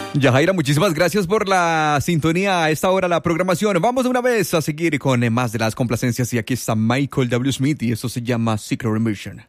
Yajaira, muchísimas gracias por la sintonía a esta hora, la programación. Vamos de una vez a seguir con más de las complacencias y aquí está Michael W. Smith y esto se llama Secret Remission.